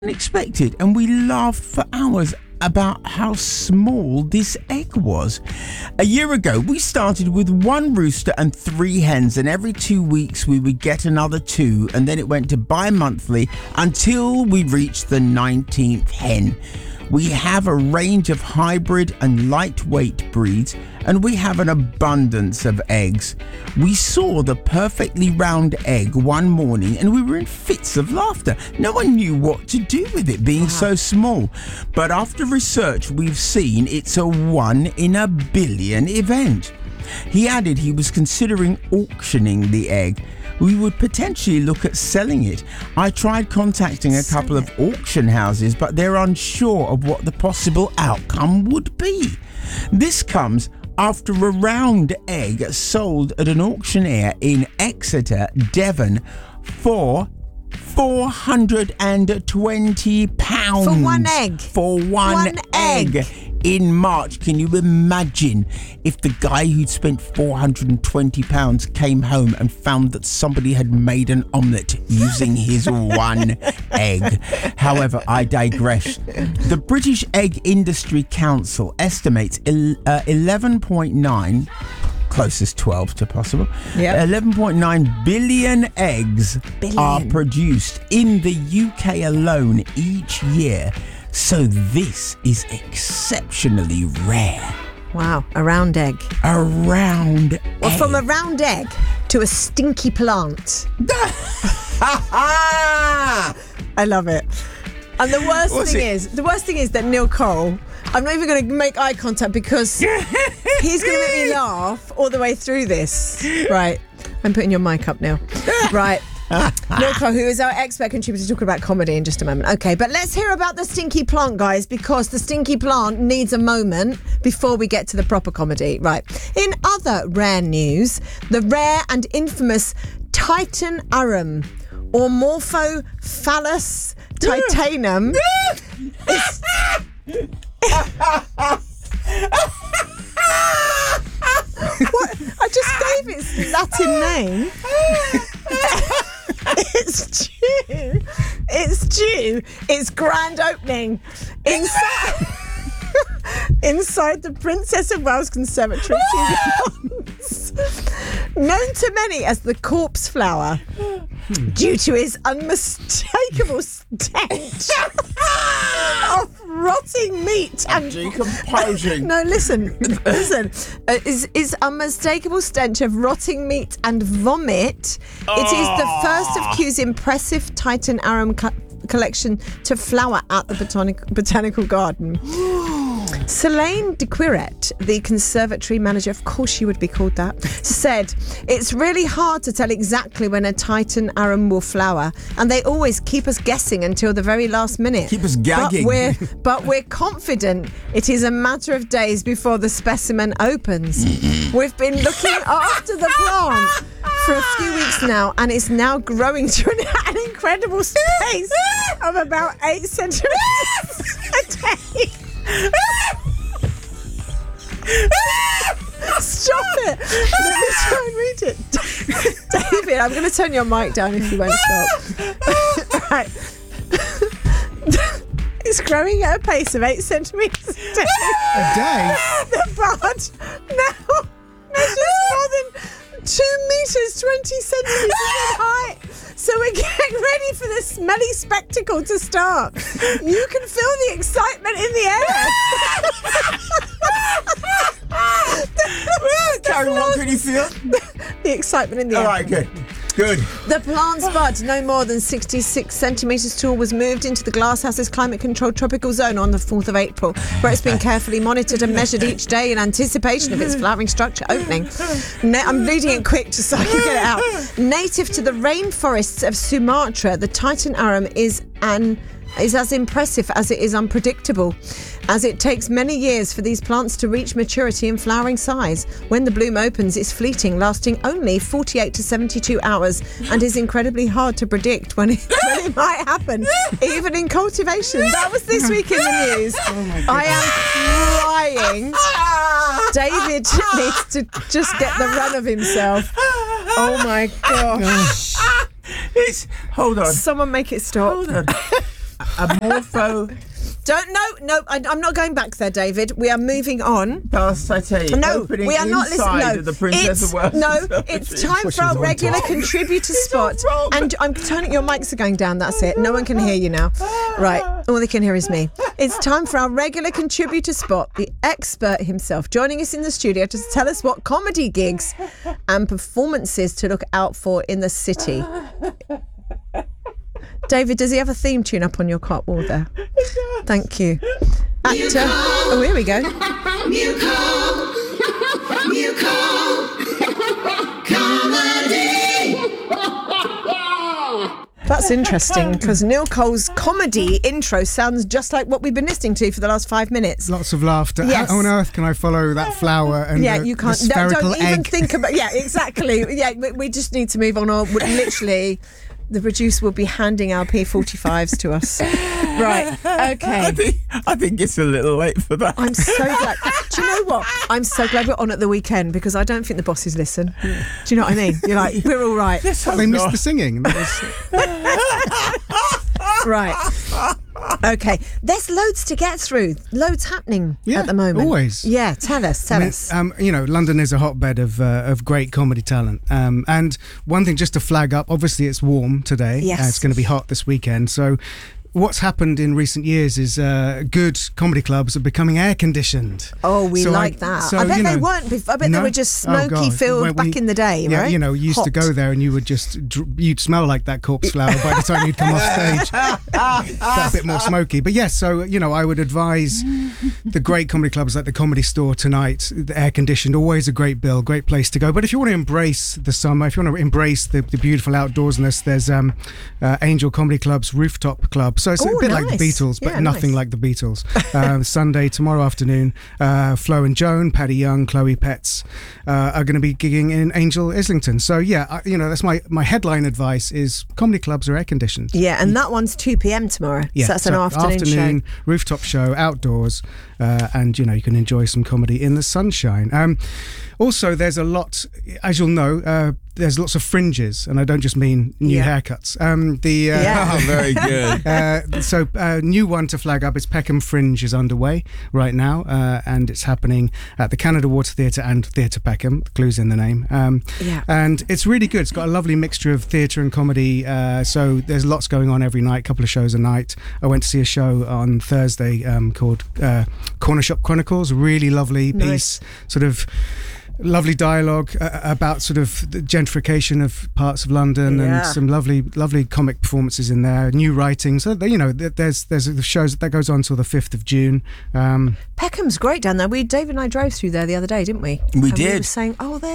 unexpected, and we laughed for hours about how small this egg was. A year ago, we started with 1 rooster and 3 hens, and every 2 weeks we would get another 2, and then it went to bi-monthly until we reached the 19th hen. We have a range of hybrid and lightweight breeds, and we have an abundance of eggs. We saw the perfectly round egg one morning and we were in fits of laughter. No one knew what to do with it being so small. But after research, we've seen it's a 1 in a billion event. He added he was considering auctioning the egg. We would potentially look at selling it. I tried contacting a couple of auction houses, but they're unsure of what the possible outcome would be. This comes after a round egg sold at an auctioneer in Exeter, Devon, for £420. For one egg? For one egg. In March. Can you imagine if the guy who'd spent £420 came home and found that somebody had made an omelette using his one egg? However, I digress. The British Egg Industry Council estimates 11.9, closest 12 to possible, 11.9 billion eggs are produced in the UK alone each year. So this is exceptionally rare. Wow, a round egg. A round egg. Well, from a round egg to a stinky plant. I love it. And the worst thing is that Neil Cole, I'm not even going to make eye contact because he's going to make me laugh all the way through this. Right. I'm putting your mic up now. Right. Neil Cole, who is our expert contributor, talking about comedy in just a moment. Okay, but let's hear about the stinky plant, guys, because the stinky plant needs a moment before we get to the proper comedy. Right. In other rare news, the rare and infamous Titan arum, or Morphophallus titanum, What? I just gave its Latin name. It's due. It's grand opening inside the Princess of Wales Conservatory. Known to many as the corpse flower, due to his unmistakable stench of rotting meat and decomposing. No, listen. Is unmistakable stench of rotting meat and vomit. It is the first of Kew's impressive Titan arum collection to flower at the Botanical Garden. Selene de Quiret, the conservatory manager, of course she would be called that, said, "It's really hard to tell exactly when a Titan arum will flower, and they always keep us guessing until the very last minute. Keep us gagging. But we're confident it is a matter of days before the specimen opens. We've been looking after the plant for a few weeks now, and it's now growing to an incredible space of about 8 centimetres a day." Stop it. Let me try and read it. David, I'm going to turn your mic down if you won't stop. Right. It's growing at a pace of 8 centimetres a day. A day? The bud now measures more than 2 metres 20 centimetres in height. So we're getting ready for the smelly spectacle to start. You can feel the excitement in the air. Karen, what can you feel? The excitement in the air. All right, good. The plant's bud, no more than 66 centimetres tall, was moved into the Glasshouse's climate-controlled tropical zone on the 4th of April, where it's been carefully monitored and measured each day in anticipation of its flowering structure opening. I'm reading it quick just so I can get it out. Native to the rainforests of Sumatra, the Titan arum is as impressive as it is unpredictable, as it takes many years for these plants to reach maturity and flowering size. When the bloom opens, it's fleeting, lasting only 48 to 72 hours, and is incredibly hard to predict when it might happen, even in cultivation. That was this week in the news. I am crying. David needs to just get the run of himself. Oh my gosh. Hold on. Someone make it stop. Hold on. Amorpho I'm not going back there, David. We are moving on. past, I tell you. No, opening we are not inside listening. No, of the Princess of Wales. It's time for our regular contributor spot. And I'm turning. Your mics are going down. That's it. No one can hear you now. Right. All they can hear is me. It's time for our regular contributor spot. The expert himself joining us in the studio to tell us what comedy gigs and performances to look out for in the city. David, does he have a theme tune up on your cart wall there? Thank you. Actor. Oh, here we go. That's interesting because Neil Cole's comedy intro sounds just like what we've been listening to for the last 5 minutes. Lots of laughter. Yes. How on earth can I follow that flower and you can't. the spherical Don't even egg? think about. Yeah, exactly. Yeah, we just need to move on. Or literally, the producer will be handing our P45s to us. Right. Okay. I think it's a little late for that. I'm so glad. Do you know what? I'm so glad we're on at the weekend because I don't think the bosses listen. Do you know what I mean? You're like, we're all right. They missed the singing. Right. Okay. There's loads to get through. Loads happening at the moment. Always. Yeah. Tell us. London is a hotbed of great comedy talent. And one thing just to flag up, obviously it's warm today. Yes. It's going to be hot this weekend. So what's happened in recent years is good comedy clubs are becoming air conditioned. Oh, we like that. I bet they weren't before. I bet they were just smoky filled back in the day, yeah, right? You know, you used to go there and you would you'd smell like that corpse flower by the time you'd come off stage. That a bit more smoky. But yes, so, I would advise the great comedy clubs like the Comedy Store tonight, the air conditioned, always a great bill, great place to go. But if you want to embrace the summer, if you want to embrace the beautiful outdoorsness, there's Angel Comedy Club's Rooftop Club. So it's a bit like the Beatles, but nothing like the Beatles. Sunday, tomorrow afternoon, Flo and Joan, Paddy Young, Chloe Petts are going to be gigging in Angel Islington. So yeah, that's my headline advice is comedy clubs are air conditioned. Yeah, and that one's 2 p.m. tomorrow. Yeah, so that's an afternoon show. Rooftop show, outdoors, and you can enjoy some comedy in the sunshine. Also, there's a lot, as you'll know, there's lots of fringes, and I don't just mean new haircuts. Very good. So new one to flag up is Peckham Fringe is underway right now, and it's happening at the Canada Water Theatre and Theatre Peckham. The clue's in the name. And it's really good. It's got a lovely mixture of theatre and comedy. So there's lots going on every night, a couple of shows a night. I went to see a show on Thursday called Corner Shop Chronicles. Really lovely piece, sort of lovely dialogue about sort of the gentrification of parts of London, and some lovely comic performances in there, new writing. So there's the shows that goes on till the 5th of June. Peckham's great down there. David and I drove through there the other day, didn't we? We did. We were saying, there's